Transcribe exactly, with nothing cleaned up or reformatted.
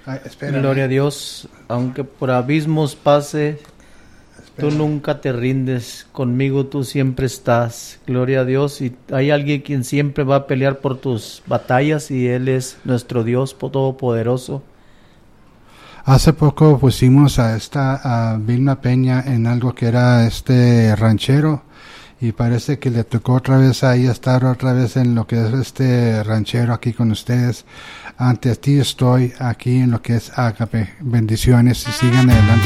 Ay, espérame. Gloria a Dios, aunque por abismos pase, tú nunca te rindes, conmigo tú siempre estás. Gloria a Dios, y hay alguien quien siempre va a pelear por tus batallas y Él es nuestro Dios todopoderoso. Hace poco pusimos a esta a Vilma Peña en algo que era este ranchero y parece que le tocó otra vez ahí estar otra vez en lo que es este ranchero aquí con ustedes. Ante ti estoy aquí en lo que es Ágape. Bendiciones y sigan adelante.